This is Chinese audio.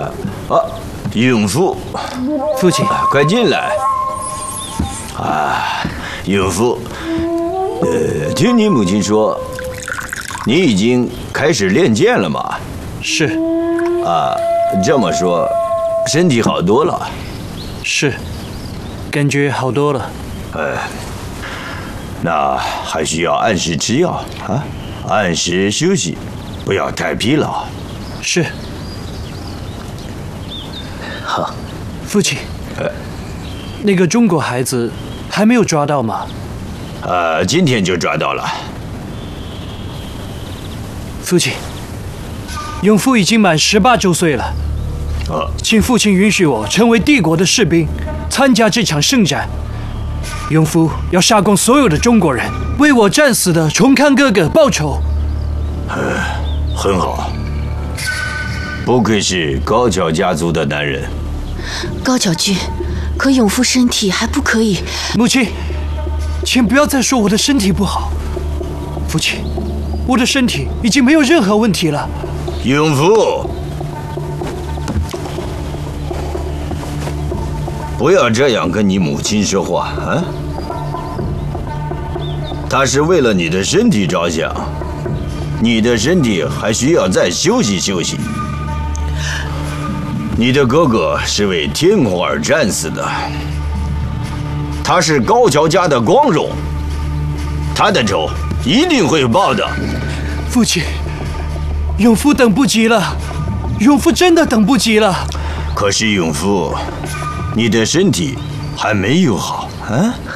永福， 父亲， 快进来。永福，听你母亲说，你已经开始练剑了吗？ 是。 这么说，身体好多了？ 是，感觉好多了。 那还需要按时吃药啊，按时休息，不要太疲劳。 是。 好， 父亲，那个中国孩子还没有抓到吗？ 今天就抓到了。 父亲，永父已经满18周岁了。请父亲允许我成为帝国的士兵，参加这场圣战。永福要杀光所有的中国人，为我战死的崇康哥哥报仇。 很好，不愧是高桥家族的男人。 高桥君，可永福身体还不可以。 母亲，请不要再说我的身体不好。父亲，我的身体已经没有任何问题了。 永福，不要这样跟你母亲说话啊！她是为了你的身体着想，你的身体还需要再休息休息。你的哥哥是为天皇而战死的，他是高桥家的光荣，他的仇一定会报的。 父亲，永福等不及了，永福真的等不及了。 可是永福，你的身体还没有好啊。